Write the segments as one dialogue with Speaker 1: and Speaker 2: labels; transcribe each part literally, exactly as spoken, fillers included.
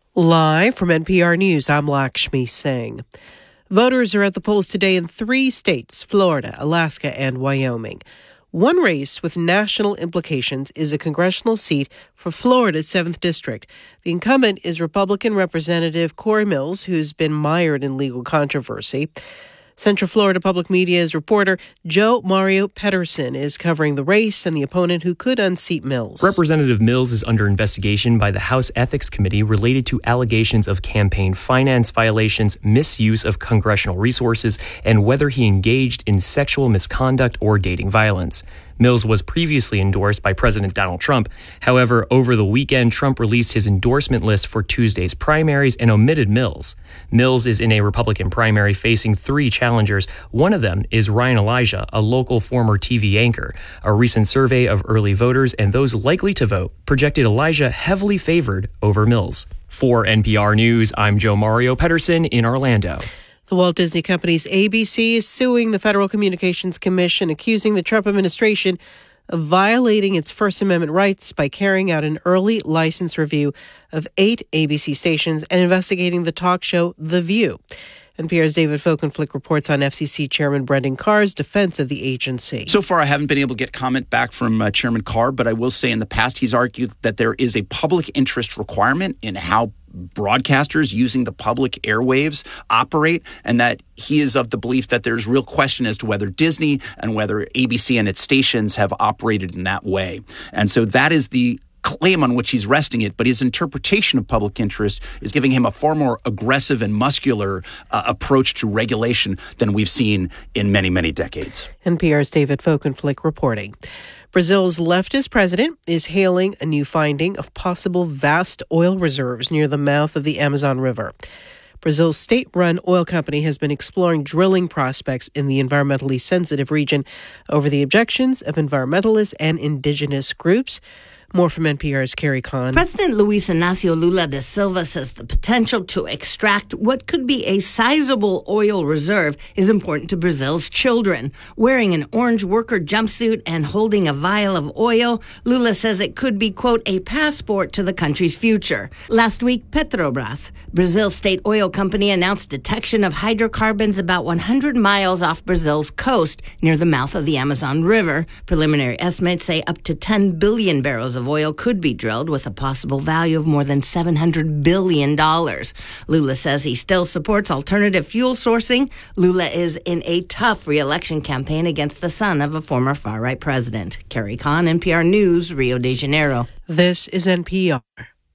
Speaker 1: Live from N P R News, I'm Lakshmi Singh. Voters are at the polls today in three states, Florida, Alaska, and Wyoming. One race with national implications is a congressional seat for Florida's seventh District. The incumbent is Republican Representative Cory Mills, who's been mired in legal controversy. Central Florida Public Media's reporter Joe Mario Pedersen is covering the race and the opponent who could unseat Mills.
Speaker 2: Representative Mills is under investigation by the House Ethics Committee related to allegations of campaign finance violations, misuse of congressional resources, and whether he engaged in sexual misconduct or dating violence. Mills was previously endorsed by President Donald Trump. However, over the weekend, Trump released his endorsement list for Tuesday's primaries and omitted Mills. Mills is in a Republican primary facing three challengers. One of them is Ryan Elijah, a local former T V anchor. A recent survey of early voters and those likely to vote projected Elijah heavily favored over Mills. For N P R News, I'm Joe Mario Pedersen in Orlando.
Speaker 1: The Walt Disney Company's A B C is suing the Federal Communications Commission, accusing the Trump administration of violating its First Amendment rights by carrying out an early license review of eight A B C stations and investigating the talk show The View. N P R's David Folkenflik reports on F C C Chairman Brendan Carr's defense of the agency.
Speaker 3: So far, I haven't been able to get comment back from uh, Chairman Carr, but I will say in the past he's argued that there is a public interest requirement in how broadcasters using the public airwaves operate, and that he is of the belief that there's real question as to whether Disney and whether A B C and its stations have operated in that way. And so that is the claim on which he's resting it, but his interpretation of public interest is giving him a far more aggressive and muscular uh, approach to regulation than we've seen in many, many decades.
Speaker 1: N P R's David Folkenflik reporting. Brazil's leftist president is hailing a new finding of possible vast oil reserves near the mouth of the Amazon River. Brazil's state-run oil company has been exploring drilling prospects in the environmentally sensitive region over the objections of environmentalists and indigenous groups. More from N P R's Carrie Kahn.
Speaker 4: President Luiz Inácio Lula da Silva says the potential to extract what could be a sizable oil reserve is important to Brazil's children. Wearing an orange worker jumpsuit and holding a vial of oil, Lula says it could be, quote, a passport to the country's future. Last week, Petrobras, Brazil's state oil company, announced detection of hydrocarbons about one hundred miles off Brazil's coast near the mouth of the Amazon River. Preliminary estimates say up to ten billion barrels of of oil could be drilled with a possible value of more than seven hundred billion dollars. Lula says he still supports alternative fuel sourcing. Lula is in a tough re-election campaign against the son of a former far-right president. Carrie Kahn, N P R News, Rio de Janeiro.
Speaker 1: This is N P R.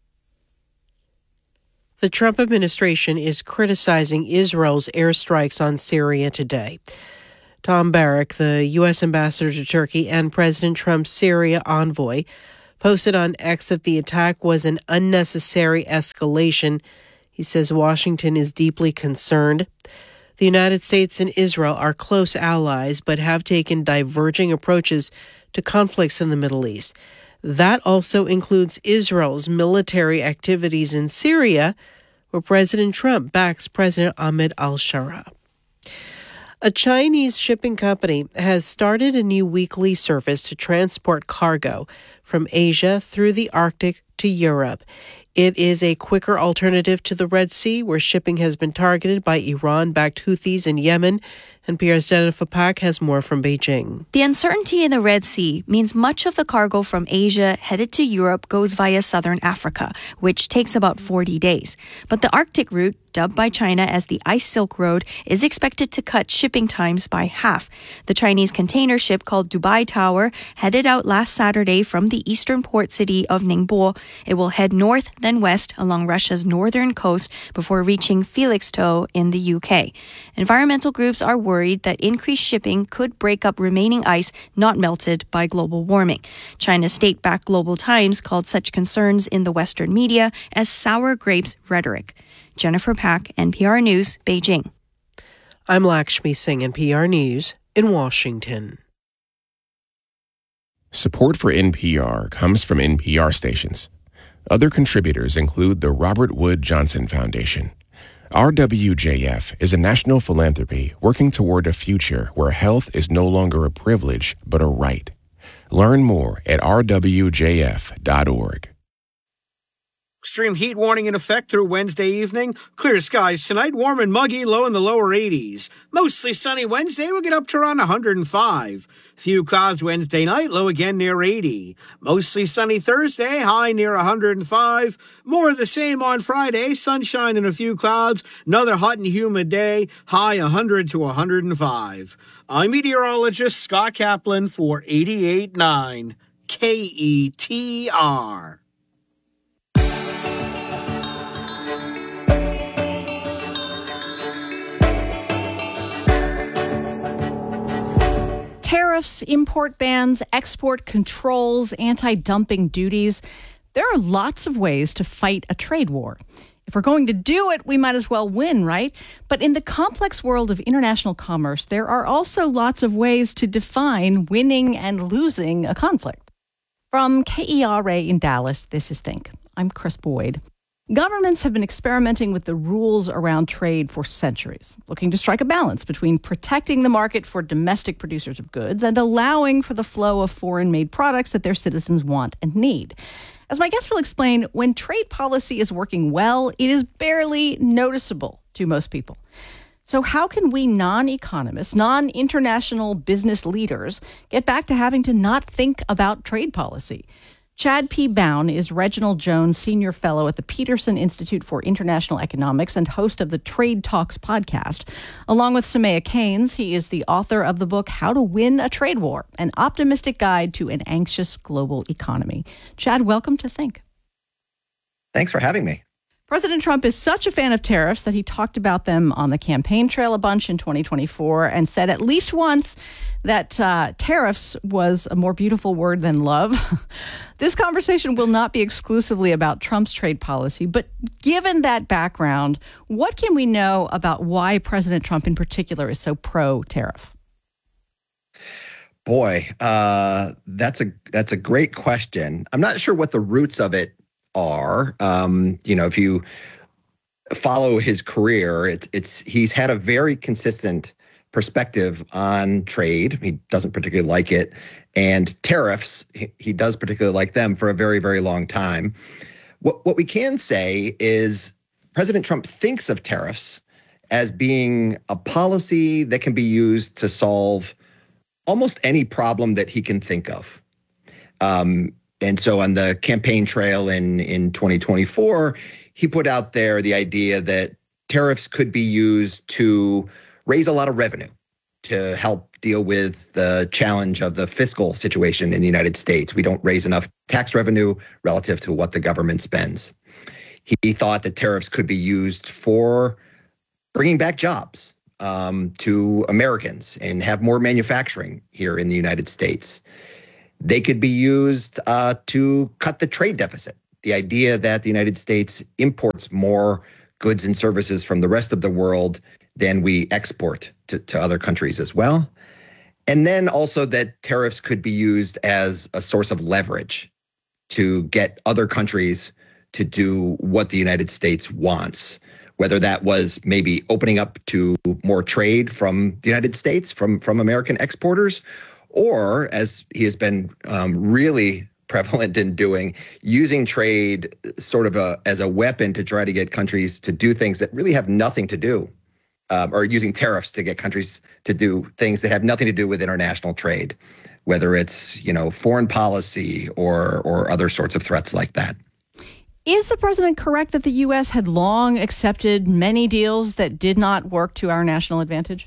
Speaker 1: The Trump administration is criticizing Israel's airstrikes on Syria today. Tom Barrack, the U S ambassador to Turkey and President Trump's Syria envoy, posted on X that the attack was an unnecessary escalation. He says Washington is deeply concerned. The United States and Israel are close allies, but have taken diverging approaches to conflicts in the Middle East. That also includes Israel's military activities in Syria, where President Trump backs President Ahmed al-Shara. A Chinese shipping company has started a new weekly service to transport cargo from Asia through the Arctic to Europe. It is a quicker alternative to the Red Sea, where shipping has been targeted by Iran-backed Houthis in Yemen. N P R's Jennifer Pak has more from Beijing.
Speaker 5: The uncertainty in the Red Sea means much of the cargo from Asia headed to Europe goes via southern Africa, which takes about forty days. But the Arctic route, dubbed by China as the Ice Silk Road, is expected to cut shipping times by half. The Chinese container ship called Dubai Tower headed out last Saturday from the eastern port city of Ningbo. It will head north, then west along Russia's northern coast before reaching Felixstowe in the U K. Environmental groups are worried that increased shipping could break up remaining ice not melted by global warming. China's state-backed Global Times called such concerns in the Western media as sour grapes rhetoric. Jennifer Pak, N P R News, Beijing.
Speaker 1: I'm Lakshmi Singh, N P R News in Washington.
Speaker 6: Support for N P R comes from N P R stations. Other contributors include the Robert Wood Johnson Foundation. R W J F is a national philanthropy working toward a future where health is no longer a privilege but a right. Learn more at r w j f dot org.
Speaker 7: extreme heat warning in effect through Wednesday evening. Clear skies tonight, warm and muggy, low in the lower eighties. Mostly sunny Wednesday, we'll get up to around one hundred five. Few clouds Wednesday night, low again near eighty. Mostly sunny Thursday, high near one hundred five. More of the same on Friday, sunshine and a few clouds. Another hot and humid day, high one hundred to one hundred five. I'm meteorologist Scott Kaplan for eighty-eight point nine K E T R.
Speaker 8: Tariffs, import bans, export controls, anti-dumping duties. There are lots of ways to fight a trade war. If we're going to do it, we might as well win, right? But in the complex world of international commerce, there are also lots of ways to define winning and losing a conflict. From K E R A in Dallas, this is Think. I'm Chris Boyd. Governments have been experimenting with the rules around trade for centuries, looking to strike a balance between protecting the market for domestic producers of goods and allowing for the flow of foreign-made products that their citizens want and need. As my guest will explain, when trade policy is working well, it is barely noticeable to most people. So how can we non-economists, non-international business leaders get back to having to not think about trade policy? Chad P. Bown is Reginald Jones Senior Fellow at the Peterson Institute for International Economics and host of the Trade Talks podcast. Along with Samaya Keynes, he is the author of the book How to Win a Trade War, an optimistic guide to an anxious global economy. Chad, welcome to Think.
Speaker 9: Thanks for having me.
Speaker 8: President Trump is such a fan of tariffs that he talked about them on the campaign trail a bunch in twenty twenty-four and said at least once that uh, tariffs was a more beautiful word than love. This conversation will not be exclusively about Trump's trade policy, but given that background, what can we know about why President Trump in particular is so pro-tariff?
Speaker 9: Boy, uh, that's a that's a great question. I'm not sure what the roots of it are. Um, you know, if you follow his career, it's it's he's had a very consistent perspective on trade. He doesn't particularly like it. And tariffs, he, he does particularly like them for a very, very long time. What what we can say is President Trump thinks of tariffs as being a policy that can be used to solve almost any problem that he can think of. Um, And so on the campaign trail in, in twenty twenty-four, he put out there the idea that tariffs could be used to raise a lot of revenue to help deal with the challenge of the fiscal situation in the United States. We don't raise enough tax revenue relative to what the government spends. He thought that tariffs could be used for bringing back jobs um, to Americans and have more manufacturing here in the United States. They could be used uh, to cut the trade deficit. The idea that the United States imports more goods and services from the rest of the world than we export to, to other countries as well. And then also that tariffs could be used as a source of leverage to get other countries to do what the United States wants, whether that was maybe opening up to more trade from the United States, from, from American exporters, or, as he has been um, really prevalent in doing, using trade sort of a, as a weapon to try to get countries to do things that really have nothing to do, um, or using tariffs to get countries to do things that have nothing to do with international trade, whether it's, you know, foreign policy or or other sorts of threats like that.
Speaker 8: Is the president correct that the U S had long accepted many deals that did not work to our national advantage?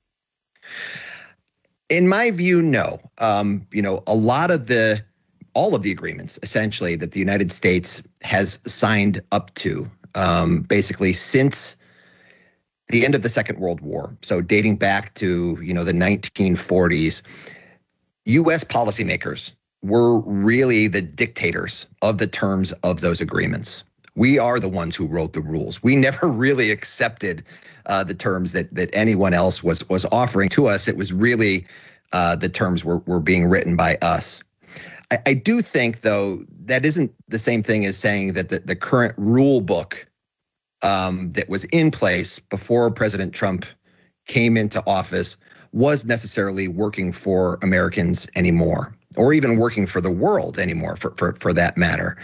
Speaker 9: In my view, no. Um, you know, a lot of the, all of the agreements, essentially, that the United States has signed up to, um, basically since the end of the Second World War, so dating back to, you know, the nineteen forties, U S policymakers were really the dictators of the terms of those agreements. We are the ones who wrote the rules. We never really accepted uh, the terms that that anyone else was was offering to us. It was really uh, the terms were were being written by us. I, I do think, though, that isn't the same thing as saying that the, the current rule book um, that was in place before President Trump came into office was necessarily working for Americans anymore, or even working for the world anymore, for for, for that matter.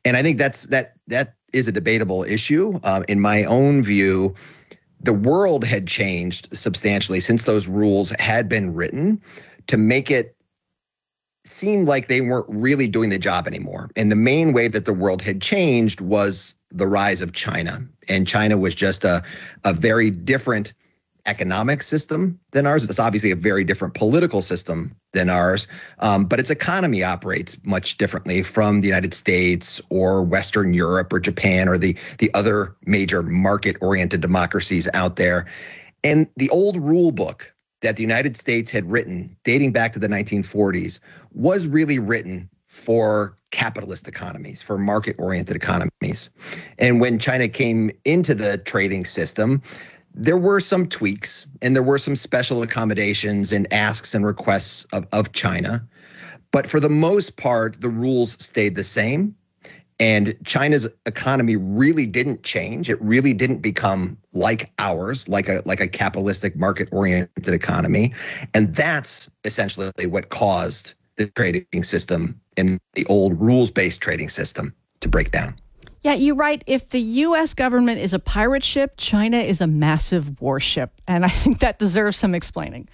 Speaker 9: And I think that's that that is a debatable issue. Uh, in my own view, the world had changed substantially since those rules had been written to make it seem like they weren't really doing the job anymore. And the main way that the world had changed was the rise of China. And China was just a, a very different economic system than ours. It's obviously a very different political system than ours, um, but its economy operates much differently from the United States or Western Europe or Japan or the, the other major market-oriented democracies out there. And the old rule book that the United States had written, dating back to the nineteen forties, was really written for capitalist economies, for market-oriented economies. And when China came into the trading system, there were some tweaks and there were some special accommodations and asks and requests of, of China. But for the most part, the rules stayed the same. And China's economy really didn't change. It really didn't become like ours, like a like a capitalistic market-oriented economy. And that's essentially what caused the trading system and the old rules-based trading system to break down.
Speaker 8: Yeah, you write, if the U S government is a pirate ship, China is a massive warship. And I think that deserves some explaining.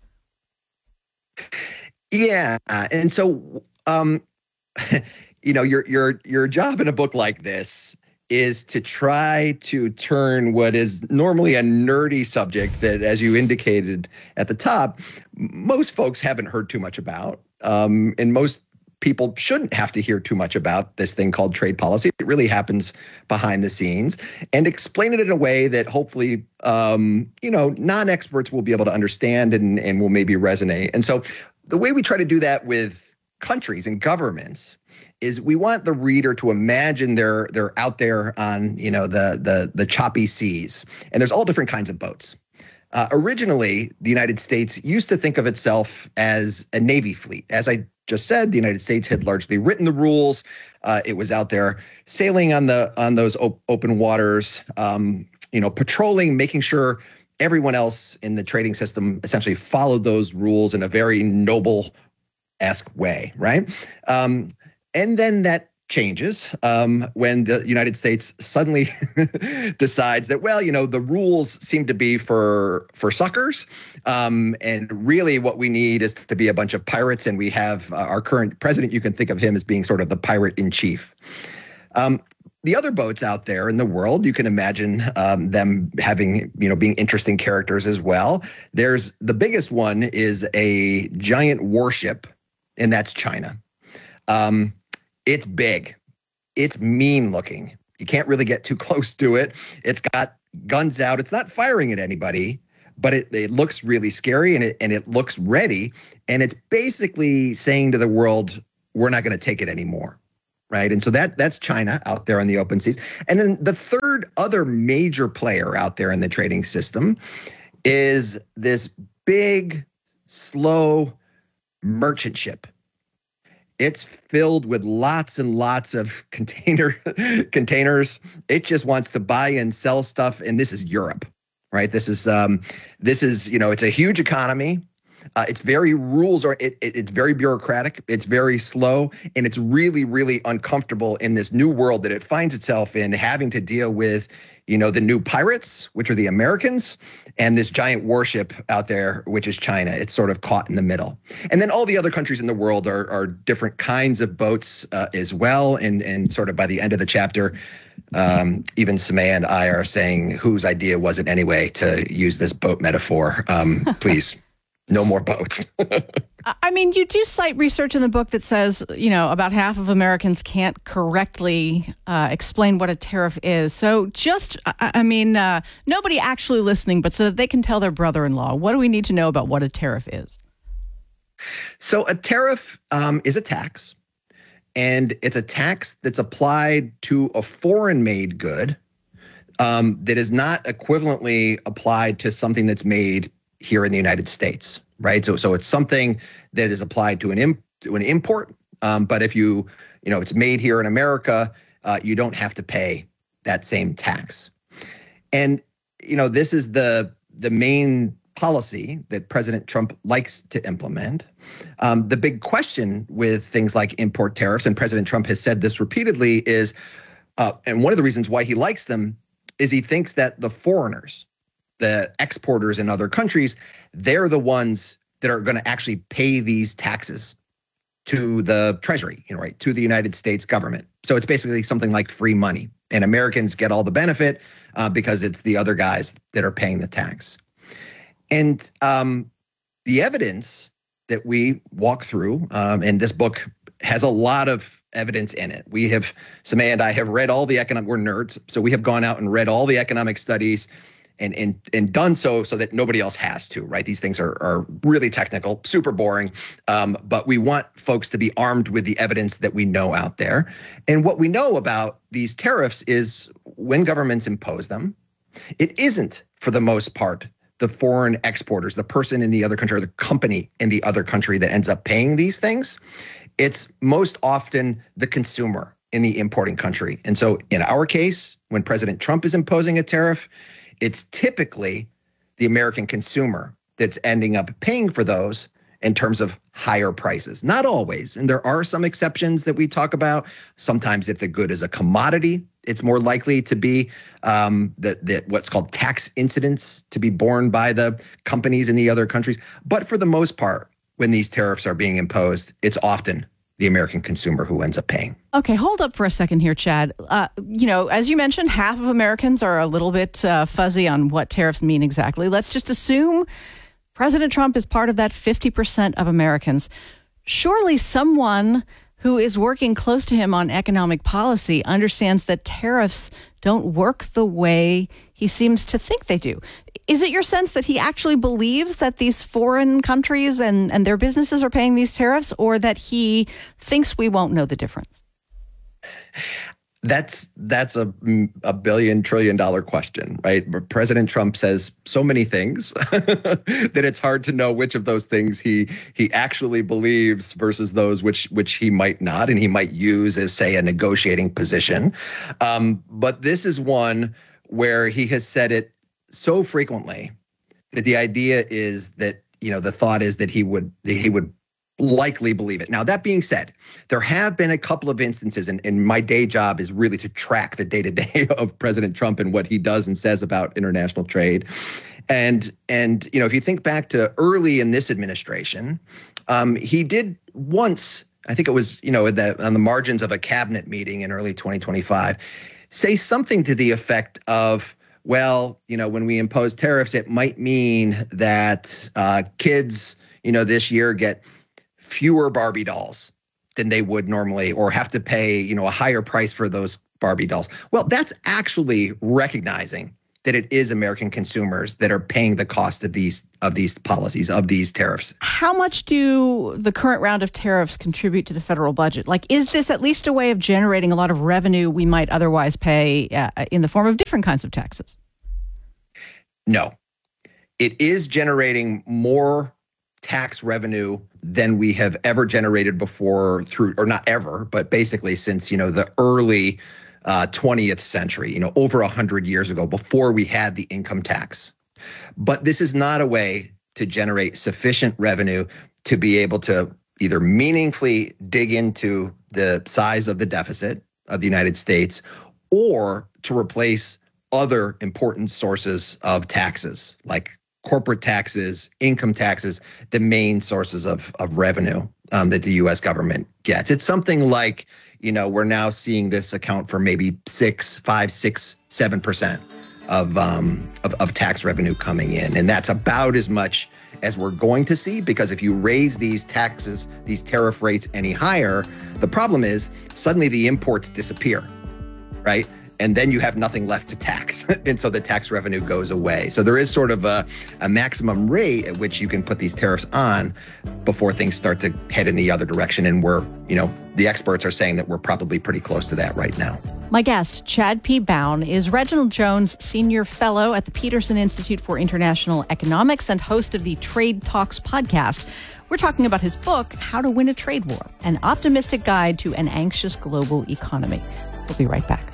Speaker 9: Yeah. And so, um, you know, your your your job in a book like this is to try to turn what is normally a nerdy subject that, as you indicated at the top, most folks haven't heard too much about. Um, and most people shouldn't have to hear too much about this thing called trade policy. It really happens behind the scenes, and explain it in a way that hopefully, um, you know, non-experts will be able to understand and, and will maybe resonate. And so the way we try to do that with countries and governments is we want the reader to imagine they're they're out there on, you know, the the the choppy seas, and there's all different kinds of boats. Uh, originally, the United States used to think of itself as a Navy fleet. As I just said, the United States had largely written the rules. Uh, it was out there sailing on the on those op- open waters, um, you know, patrolling, making sure everyone else in the trading system essentially followed those rules in a very noble-esque way, right? Um, and then that changes um, when the United States suddenly decides that, well, you know, the rules seem to be for for suckers, um, and really what we need is to be a bunch of pirates, and we have uh, our current president, you can think of him as being sort of the pirate in chief. Um, the other boats out there in the world, you can imagine um, them having, you know, being interesting characters as well. There's the biggest one is a giant warship, and that's China. Um, It's big. It's mean looking. You can't really get too close to it. It's got guns out. It's not firing at anybody, but it, it looks really scary, and it and it looks ready. And it's basically saying to the world, we're not going to take it anymore. Right. And so that that's China out there on the open seas. And then the third other major player out there in the trading system is this big, slow merchant ship. It's filled with lots and lots of container containers. It just wants to buy and sell stuff. And this is Europe, right? This is um, this is, you know, it's a huge economy. Uh, it's very rules or it, it, it's very bureaucratic. It's very slow, and it's really, really uncomfortable in this new world that it finds itself in, having to deal with, you know, the new pirates, which are the Americans, and this giant warship out there, which is China. It's sort of caught in the middle. And then all the other countries in the world are, are different kinds of boats uh, as well. And and sort of by the end of the chapter, um, even Samaya and I are saying, whose idea was it anyway to use this boat metaphor? Um, please. No more boats.
Speaker 8: I mean, you do cite research in the book that says, you know, about half of Americans can't correctly uh, explain what a tariff is. So just, I, I mean, uh, nobody actually listening, but so that they can tell their brother-in-law, what do we need to know about what a tariff is?
Speaker 9: So a tariff um, is a tax, and it's a tax that's applied to a foreign-made good um, that is not equivalently applied to something that's made here in the United States, right? So, so it's something that is applied to an imp, to an import, um, but if you, you know, it's made here in America, uh, you don't have to pay that same tax. And you know, this is the the main policy that President Trump likes to implement. Um, the big question with things like import tariffs, and President Trump has said this repeatedly, is, uh, and one of the reasons why he likes them is he thinks that the foreigners, the exporters in other countries, they're the ones that are going to actually pay these taxes to the Treasury, you know, right, to the United States government. So it's basically something like free money, and Americans get all the benefit uh, because it's the other guys that are paying the tax. And um, the evidence that we walk through, um, and this book has a lot of evidence in it. We have, Samaya and I have read all the economic, we're nerds, so we have gone out and read all the economic studies and and and done so so that nobody else has to, right? These things are are really technical, super boring, um, but we want folks to be armed with the evidence that we know out there. And what we know about these tariffs is when governments impose them, it isn't, for the most part, the foreign exporters, the person in the other country or the company in the other country that ends up paying these things. It's most often the consumer in the importing country. And so in our case, when President Trump is imposing a tariff, it's typically the American consumer that's ending up paying for those in terms of higher prices. Not always. And there are some exceptions that we talk about. Sometimes if the good is a commodity, it's more likely to be um, the, the, what's called tax incidents to be borne by the companies in the other countries. But for the most part, when these tariffs are being imposed, it's often the American consumer who ends up paying.
Speaker 8: Okay, hold up for a second here, Chad. Uh, you know, as you mentioned, half of Americans are a little bit uh, fuzzy on what tariffs mean exactly. Let's just assume President Trump is part of that fifty percent of Americans. Surely someone who is working close to him on economic policy understands that tariffs don't work the way he seems to think they do. Is it your sense that he actually believes that these foreign countries and, and their businesses are paying these tariffs, or that he thinks we won't know the difference?
Speaker 9: That's that's a, a billion trillion dollar question, right? President Trump says so many things that it's hard to know which of those things he he actually believes versus those which which he might not, and he might use as, say, a negotiating position. Um, but this is one where he has said it so frequently that the idea is that, you know, the thought is that he would that he would likely believe it. Now, that being said, there have been a couple of instances, and, and my day job is really to track the day-to-day of President Trump and what he does and says about international trade. And, and you know, if you think back to early in this administration, um, he did once, I think it was, you know, the, on the margins of a cabinet meeting in early twenty twenty-five, say something to the effect of, well, you know, when we impose tariffs, it might mean that uh, kids, you know, this year get fewer Barbie dolls than they would normally, or have to pay, you know, a higher price for those Barbie dolls. Well, that's actually recognizing that it is American consumers that are paying the cost of these of these policies, of these tariffs.
Speaker 8: How much do the current round of tariffs contribute to the federal budget? Like, is this at least a way of generating a lot of revenue we might otherwise pay uh, in the form of different kinds of taxes?
Speaker 9: No. It is generating more tax revenue than we have ever generated before through, or not ever, but basically since, you know, the early uh, twentieth century, you know, over a hundred years ago, before we had the income tax. But this is not a way to generate sufficient revenue to be able to either meaningfully dig into the size of the deficit of the United States, or to replace other important sources of taxes, like corporate taxes, income taxes, the main sources of, of revenue um, that the U S government gets. It's something like, you know, we're now seeing this account for maybe six, five, six, seven percent of, um, of of tax revenue coming in. And that's about as much as we're going to see, because if you raise these taxes, these tariff rates any higher, the problem is suddenly the imports disappear, right? And then you have nothing left to tax. And so the tax revenue goes away. So there is sort of a, a maximum rate at which you can put these tariffs on before things start to head in the other direction. And we're, you know, the experts are saying that we're probably pretty close to that right now.
Speaker 8: My guest, Chad P. Bown, is Reginald Jones Senior Fellow at the Peterson Institute for International Economics and host of the Trade Talks podcast. We're talking about his book, How to Win a Trade War, an optimistic guide to an anxious global economy. We'll be right back.